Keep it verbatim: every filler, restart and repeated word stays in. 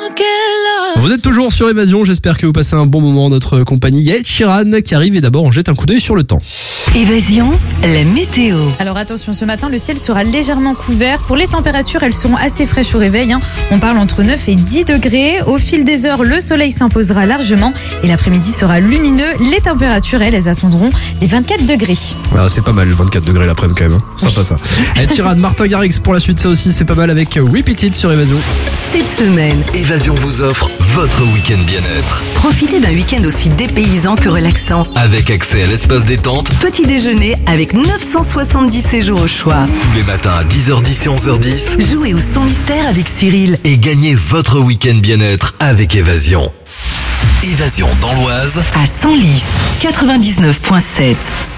Vous êtes toujours sur Évasion, j'espère que vous passez un bon moment en notre compagnie. Il y a Ed Sheeran qui arrive et d'abord on jette un coup d'œil sur le temps. Évasion, la météo. Alors attention, ce matin le ciel sera légèrement couvert. Pour les températures, elles seront assez fraîches au réveil, hein. On parle entre neuf et dix degrés. Au fil des heures, le soleil s'imposera largement et l'après-midi sera lumineux. Les températures, elles, elles attendront les vingt-quatre degrés. Ah, c'est pas mal, vingt-quatre degrés l'après-midi quand même, hein. Sympa ça. Ed Sheeran, Martin Garrix pour la suite, ça aussi c'est pas mal avec Repeated sur Évasion. Cette semaine, Évasion vous offre votre week-end bien-être. profitez d'un week-end aussi dépaysant que relaxant. Avec accès à l'espace détente Petit déjeuner avec neuf cent soixante-dix séjours au choix. tous les matins à dix heures dix et onze heures dix. Jouez au Sans Mystère avec Cyril. Et gagnez votre week-end bien-être avec Évasion. Évasion dans l'Oise. À Senlis, quatre-vingt-dix-neuf virgule sept.